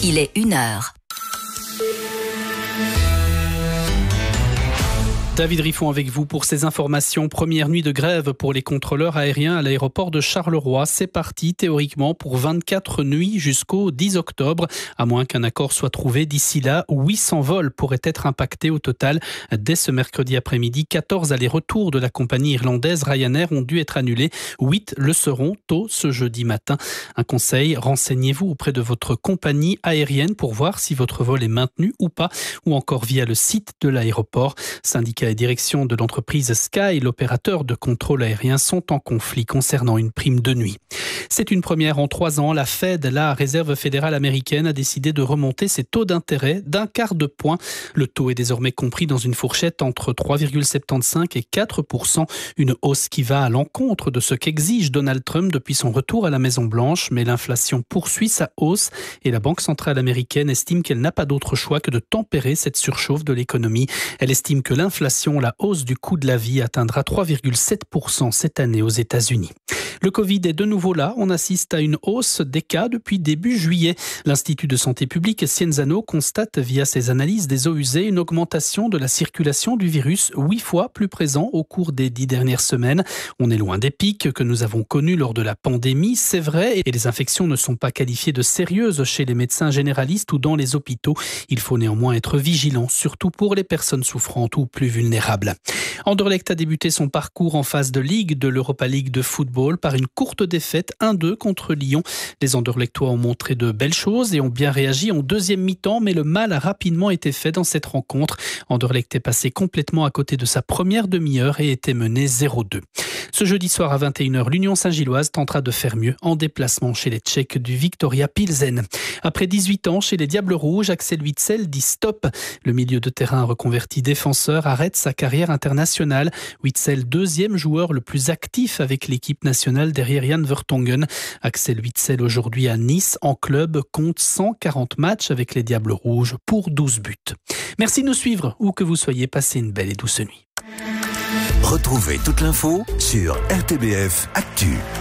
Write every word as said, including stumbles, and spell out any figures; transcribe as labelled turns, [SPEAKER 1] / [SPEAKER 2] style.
[SPEAKER 1] Il est une heure.
[SPEAKER 2] David Riffon avec vous pour ces informations. Première nuit de grève pour les contrôleurs aériens à l'aéroport de Charleroi. C'est parti théoriquement pour vingt-quatre nuits jusqu'au dix octobre. À moins qu'un accord soit trouvé d'ici là, huit cents vols pourraient être impactés au total. Dès ce mercredi après-midi, quatorze allers-retours de la compagnie irlandaise Ryanair ont dû être annulés. huit le seront tôt ce jeudi matin. Un conseil, renseignez-vous auprès de votre compagnie aérienne pour voir si votre vol est maintenu ou pas, ou encore via le site de l'aéroport. Syndicat et direction de l'entreprise Sky, l'opérateur de contrôle aérien, sont en conflit concernant une prime de nuit. C'est une première en trois ans. La Fed, la réserve fédérale américaine, a décidé de remonter ses taux d'intérêt d'un quart de point. Le taux est désormais compris dans une fourchette entre trois virgule soixante-quinze et quatre pour cent. Une hausse qui va à l'encontre de ce qu'exige Donald Trump depuis son retour à la Maison-Blanche. Mais l'inflation poursuit sa hausse et la Banque centrale américaine estime qu'elle n'a pas d'autre choix que de tempérer cette surchauffe de l'économie. Elle estime que l'inflation, la hausse du coût de la vie atteindra trois virgule sept pour cent cette année aux États-Unis. Le Covid est de nouveau là. On assiste à une hausse des cas depuis début juillet. L'Institut de santé publique Scienzano constate via ses analyses des eaux usées une augmentation de la circulation du virus huit fois plus présent au cours des dix dernières semaines. On est loin des pics que nous avons connus lors de la pandémie, c'est vrai, et les infections ne sont pas qualifiées de sérieuses chez les médecins généralistes ou dans les hôpitaux. Il faut néanmoins être vigilant, surtout pour les personnes souffrantes ou plus vulnérables. Anderlecht a débuté son parcours en phase de Ligue de l'Europa League de football par une courte défaite un deux contre Lyon. Les Anderlechtois ont montré de belles choses et ont bien réagi en deuxième mi-temps, mais le mal a rapidement été fait dans cette rencontre. Anderlecht est passé complètement à côté de sa première demi-heure et était mené zéro deux. Ce jeudi soir à vingt et une heures, l'Union Saint-Gilloise tentera de faire mieux en déplacement chez les Tchèques du Viktoria Pilsen. Après dix-huit ans chez les Diables Rouges, Axel Witsel dit stop. Le milieu de terrain reconverti défenseur arrête sa carrière internationale. Witsel, deuxième joueur le plus actif avec l'équipe nationale derrière Jan Vertonghen. Axel Witsel, aujourd'hui à Nice, en club, compte cent quarante matchs avec les Diables Rouges pour douze buts. Merci de nous suivre, où que vous soyez, passez une belle et douce nuit.
[SPEAKER 3] Retrouvez toute l'info sur R T B F Actu.